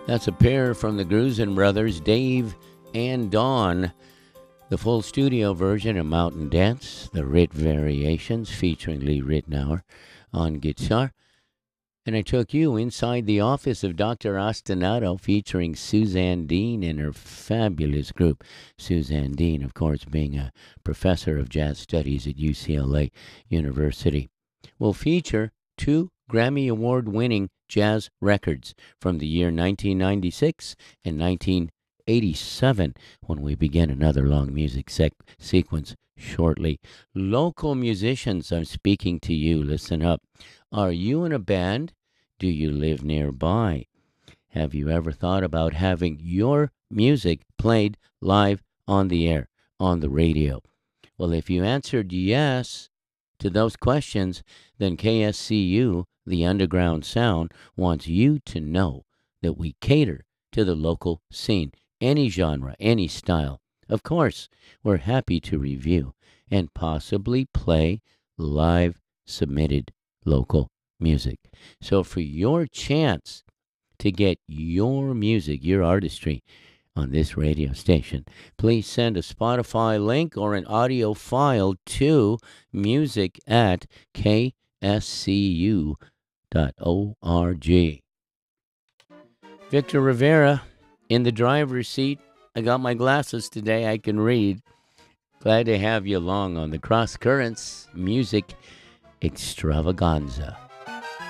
That's a pair from the Grusin Brothers, Dave and Dawn. The full studio version of Mountain Dance, the Rit Variations featuring Lee Ritenour on guitar. And I took you inside the office of Dr. Ostinato featuring Suzanne Dean and her fabulous group. Suzanne Dean, of course, being a professor of jazz studies at UCLA University, will feature two Grammy Award-winning jazz records from the year 1996 and 1987 when we begin another long music sequence shortly. Local musicians, I'm speaking to you. Listen up. Are you in a band? Do you live nearby? Have you ever thought about having your music played live on the air, on the radio? Well, if you answered yes to those questions, then KSCU, the Underground Sound, wants you to know that we cater to the local scene, any genre, any style. Of course, we're happy to review and possibly play live submitted local music. So for your chance to get your music, your artistry on this radio station, please send a Spotify link or an audio file to music@kscu.org. Victor Rivera in the driver's seat. I got my glasses today. I can read. Glad to have you along on the Cross Currents Music Extravaganza.